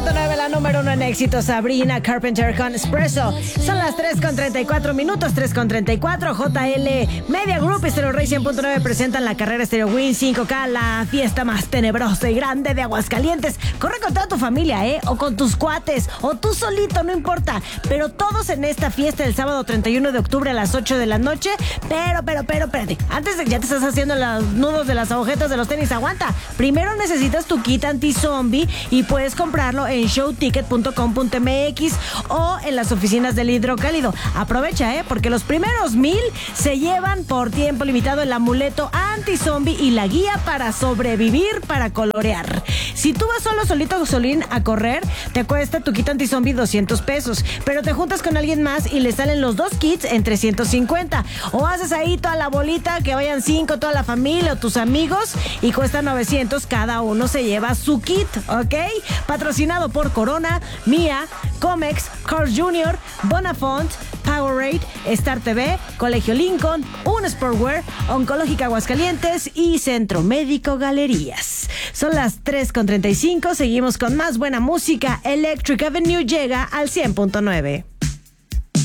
100.9, la número 1 en éxito, Sabrina Carpenter con Espresso. Son las 3:34 minutos, 3:34. JL Media Group y Stereo Rey 100.9 presentan la carrera Stereo Win 5K, la fiesta más tenebrosa y grande de Aguascalientes. Corre con toda tu familia, o con tus cuates, o tú solito, no importa. Pero todos en esta fiesta el sábado 31 de octubre a las 8 de la noche. Pero, espérate. Antes de que ya te estás haciendo los nudos de las agujetas de los tenis, aguanta. Primero necesitas tu kit anti-zombie y puedes comprarlo en showticket.com.mx o en las oficinas del Hidrocálido. Aprovecha, porque los primeros 1,000 se llevan por tiempo limitado el amuleto anti-zombie y la guía para sobrevivir para colorear. Si tú vas solito o solín a correr, te cuesta tu kit anti-zombie 200 pesos, pero te juntas con alguien más y le salen los dos kits en 350. O haces ahí toda la bolita, que vayan 5, toda la familia o tus amigos, y cuesta 900, cada uno se lleva su kit, ¿ok? Patrocinado por Corona, Mía, Comex, Cars Jr., Bonafont, Powerade, Star TV, Colegio Lincoln, Un Sportwear, Oncológica Aguascalientes y Centro Médico Galerías. Son las 3:35, seguimos con más buena música. Electric Avenue llega al 100.9.